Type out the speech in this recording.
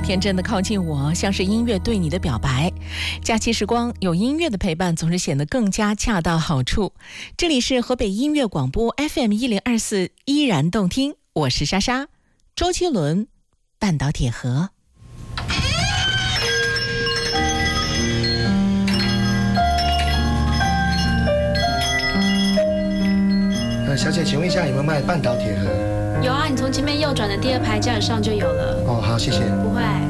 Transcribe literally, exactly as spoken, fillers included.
天真的靠近我，像是音乐对你的表白。假期时光有音乐的陪伴，总是显得更加恰到好处。这里是河北音乐广播 F M 一零二四，依然动听，我是莎莎。周杰伦，半岛铁盒。 呃，小姐，请问一下有没有卖半岛铁盒？ 有啊，你从前面右转的第二排架子上就有了。 哦，好，谢谢。 不会。